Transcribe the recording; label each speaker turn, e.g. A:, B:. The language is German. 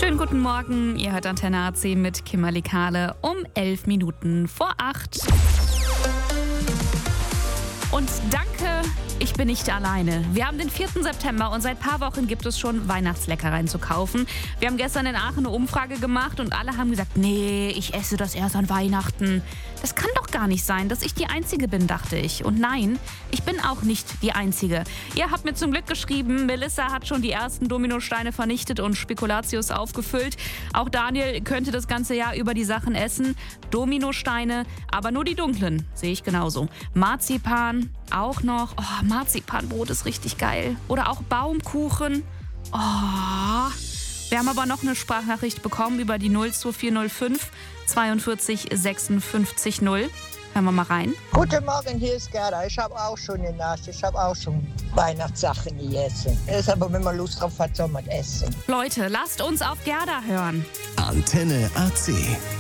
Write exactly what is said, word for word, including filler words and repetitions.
A: Schönen guten Morgen, ihr hört Antenne A C mit Kimberly Kahle um elf Minuten vor acht. Und danke, ich bin nicht alleine. Wir haben den vierten September und seit ein paar Wochen gibt es schon Weihnachtsleckereien zu kaufen. Wir haben gestern in Aachen eine Umfrage gemacht und alle haben gesagt, nee, ich esse das erst an Weihnachten. Das kann doch gar nicht sein, dass ich die Einzige bin, dachte ich. Und nein, ich bin auch nicht die Einzige. Ihr habt mir zum Glück geschrieben, Melissa hat schon die ersten Dominosteine vernichtet und Spekulatius aufgefüllt. Auch Daniel könnte das ganze Jahr über die Sachen essen. Dominosteine, aber nur die dunklen, sehe ich genauso. Marzipan auch noch. Oh, Marzipanbrot ist richtig geil. Oder auch Baumkuchen. Oh. Wir haben aber noch eine Sprachnachricht bekommen über die null zwei vier null fünf zweiundvierzig sechsundfünfzig null. Hören wir mal rein.
B: Guten Morgen, hier ist Gerda. Ich habe auch schon eine Nase. Ich habe auch schon Weihnachtssachen gegessen. Das ist aber, wenn man Lust drauf hat, soll man essen.
A: Leute, lasst uns auf Gerda hören.
C: Antenne A C.